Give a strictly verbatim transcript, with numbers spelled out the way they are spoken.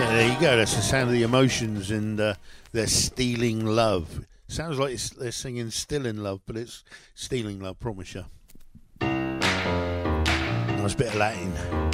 There you go. That's the sound of the Emotions, and uh, they're Stealing Love. Sounds like it's, they're singing Still in Love, but it's Stealing Love, promise you. Nice bit of Latin.